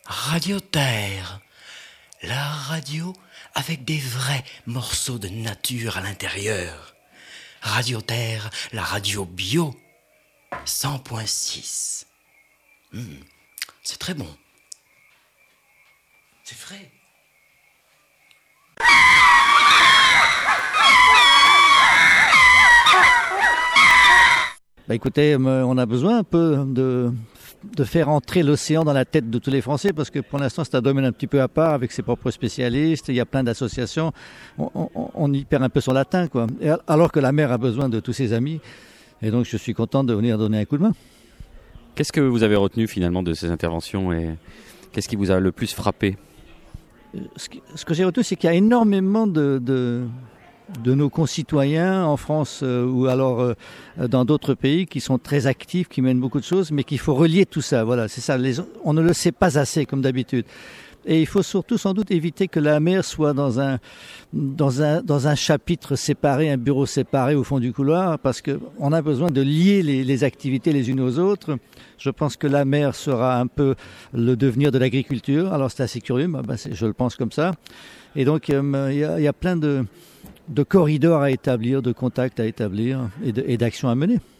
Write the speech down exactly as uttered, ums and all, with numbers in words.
Radio Terre, la radio avec des vrais morceaux de nature à l'intérieur. Radio Terre, la radio bio, cent point six. Mmh, c'est très bon. C'est frais. Bah écoutez, on a besoin un peu de, de faire entrer l'océan dans la tête de tous les Français parce que pour l'instant c'est un domaine un petit peu à part avec ses propres spécialistes, il y a plein d'associations, on, on, on y perd un peu son latin quoi. Et alors que la mer a besoin de tous ses amis et donc je suis content de venir donner un coup de main. Qu'est-ce que vous avez retenu finalement de ces interventions et qu'est-ce qui vous a le plus frappé ? Ce que, ce que j'ai retenu c'est qu'il y a énormément de... de de nos concitoyens en France euh, ou alors euh, dans d'autres pays qui sont très actifs, qui mènent beaucoup de choses, mais qu'il faut relier tout ça. Voilà, c'est ça. Les, on ne le sait pas assez comme d'habitude. Et il faut surtout sans doute éviter que la mer soit dans un dans un dans un chapitre séparé, un bureau séparé au fond du couloir, parce que on a besoin de lier les, les activités les unes aux autres. Je pense que la mer sera un peu le devenir de l'agriculture. Alors c'est assez curieux, mais ben, c'est, je le pense comme ça. Et donc il euh, y, a, y a plein de de corridors à établir, de contacts à établir et, de, et d'actions à mener.